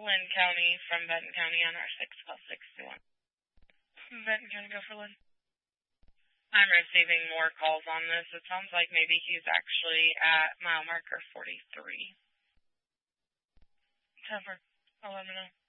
Lynn County from Benton County on our 61261. Benton County, go for Lynn. I'm receiving more calls on this. It sounds like maybe he's actually at mile marker 43. Temper, I'll let me know.